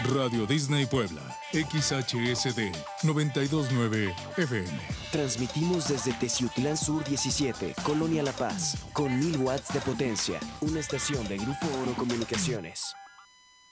Radio Disney Puebla, XHSD 929 FM. Transmitimos desde Teciutlán Sur 17, Colonia La Paz, con 1000 watts de potencia. Una estación de Grupo Oro Comunicaciones.